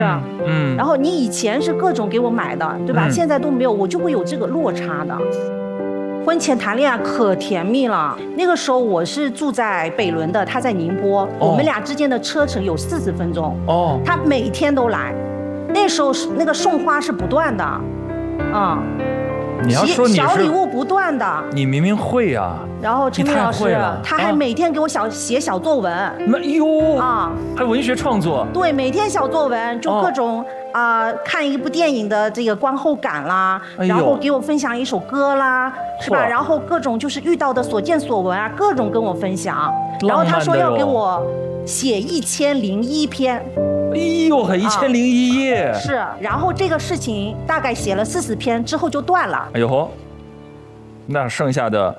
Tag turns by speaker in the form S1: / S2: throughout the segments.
S1: 然后你以前是各种给我买的，对吧？现在都没有，我就会有这个落差的。婚前谈恋爱可甜蜜了，那个时候我是住在北仑的，他在宁波，我们俩之间的车程有40分钟。他每天都来，那时候那个送花是不断的，
S2: 你要说你
S1: 小礼物不断的，
S2: 你明明会啊。
S1: 然后陈明老师他还每天给我写小作文。
S2: 还文学创作。
S1: 对，每天小作文，就各种看一部电影的这个观后感啦，然后给我分享一首歌啦，是吧？然后各种就是遇到的所见所闻啊，各种跟我分享。然后他说要给我写1001篇。
S2: 还1001页。
S1: 是，然后这个事情大概写了40篇之后就断了。
S2: 那剩下的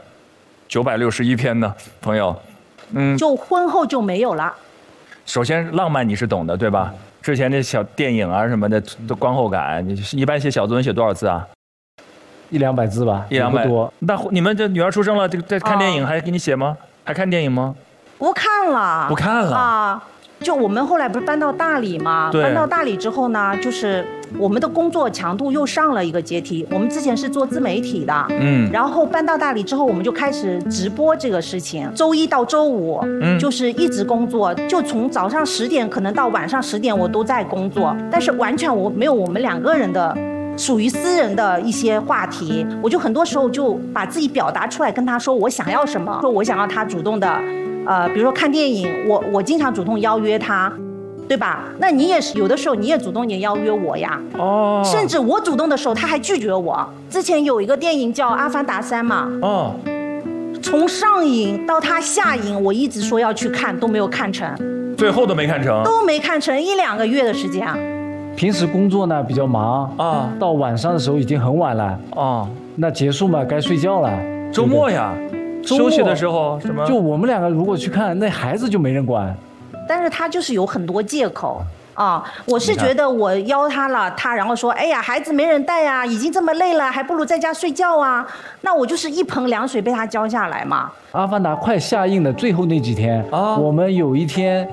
S2: 961篇呢，朋友？
S1: 就婚后就没有了。
S2: 首先，浪漫你是懂的，对吧？之前那小电影啊什么的都观后感，你一般写小作文写多少字啊
S3: ？100-200字吧，100-200
S2: 多。那你们这女儿出生了，在看电影还给你写吗？还看电影吗？
S1: 不看了啊！就我们后来不是搬到大理嘛？搬到大理之后呢，就是我们的工作强度又上了一个阶梯。我们之前是做自媒体的，然后搬到大理之后，我们就开始直播这个事情。周一到周五，就是一直工作，就从早上10点可能到晚上10点，我都在工作。但是完全我没有我们2个人的属于私人的一些话题，我就很多时候就把自己表达出来，跟他说我想要什么，说我想要他主动的。比如说看电影，我经常主动邀约他，对吧？那你也是有的时候你也主动也邀约我呀。甚至我主动的时候他还拒绝我。之前有一个电影叫《阿凡达3》嘛。从上映到他下映，我一直说要去看，都没有看成。
S2: 最后都没看成。
S1: 都没看成1-2个月的时间啊。
S3: 平时工作呢比较忙到晚上的时候已经很晚了那结束嘛该睡觉了。
S2: 周末呀。休息的时候什么？
S3: 就我们2个如果去看，那孩子就没人管。
S1: 但是他就是有很多借口我是觉得我邀他了，他然后说，哎呀，孩子没人带啊，已经这么累了，还不如在家睡觉啊。那我就是一盆凉水被他浇下来嘛。
S3: 阿凡达快下映的最后那几天我们有一天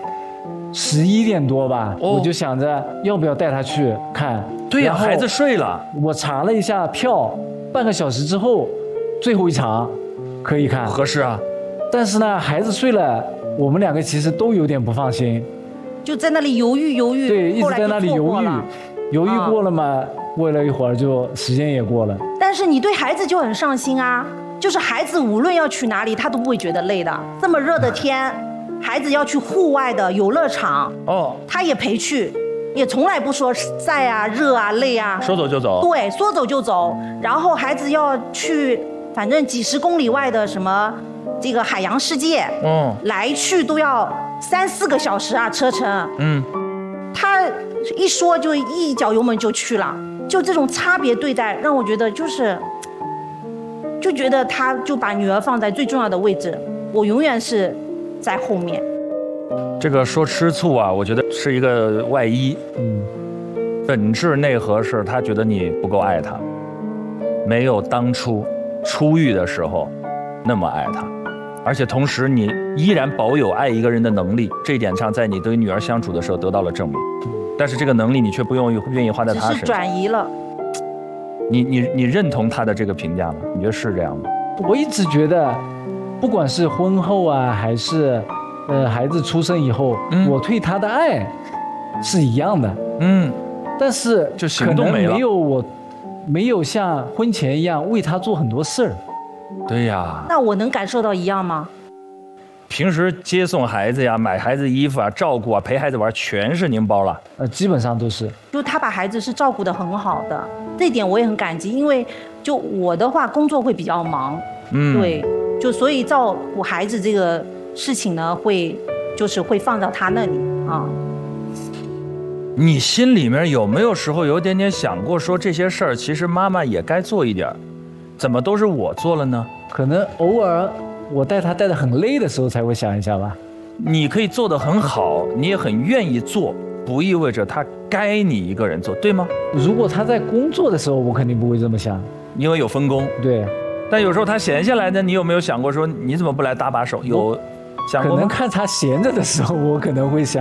S3: 11点多吧，我就想着要不要带他去看。
S2: 对呀，孩子睡了。
S3: 我查了一下票，半个小时之后，最后一场。可以看，
S2: 合适啊。
S3: 但是呢，孩子睡了，我们2个其实都有点不放心，
S1: 就在那里犹豫。
S3: 对，一直在那里犹豫过了嘛，过了一会儿就时间也过了。
S1: 但是你对孩子就很上心啊，就是孩子无论要去哪里，他都不会觉得累的。这么热的天，孩子要去户外的游乐场，他也陪去，也从来不说晒啊、热啊、累啊，
S2: 说走就走。
S1: 对，说走就走。然后孩子要去。反正几10公里外的什么这个海洋世界，来去都要3-4个小时啊，车程。他一说就一脚油门就去了，就这种差别对待让我觉得就觉得他就把女儿放在最重要的位置，我永远是在后面。
S2: 这个说吃醋啊，我觉得是一个外衣，本质内核是他觉得你不够爱他，没有当初初遇的时候那么爱他，而且同时你依然保有爱一个人的能力，这一点上在你跟女儿相处的时候得到了证明，但是这个能力你却不愿意花在他身上，
S1: 只是转移了。
S2: 你认同他的这个评价吗？你觉得是这样吗？
S3: 我一直觉得不管是婚后啊还是孩子出生以后，我对他的爱是一样的，但是
S2: 就行动没了，
S3: 没有像婚前一样为他做很多事儿。
S2: 对呀。
S1: 那我能感受到一样吗？
S2: 平时接送孩子呀，买孩子衣服啊，照顾啊，陪孩子玩，全是您包了。
S3: 基本上都是。
S1: 就他把孩子是照顾得很好的，这点我也很感激。因为就我的话，工作会比较忙，对，就所以照顾孩子这个事情呢，会放到他那里啊。
S2: 你心里面有没有时候有点想过说这些事儿，其实妈妈也该做一点，怎么都是我做了呢？
S3: 可能偶尔我带他带得很累的时候才会想一下吧。
S2: 你可以做得很好，你也很愿意做，不意味着他该你一个人做，对吗？
S3: 如果他在工作的时候，我肯定不会这么想，
S2: 因为有分工。
S3: 对。
S2: 但有时候他闲下来呢，你有没有想过说你怎么不来搭把手？有想过吗？
S3: 可能看他闲着的时候，我可能会想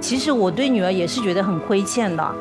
S1: 其实我对女儿也是觉得很亏欠的。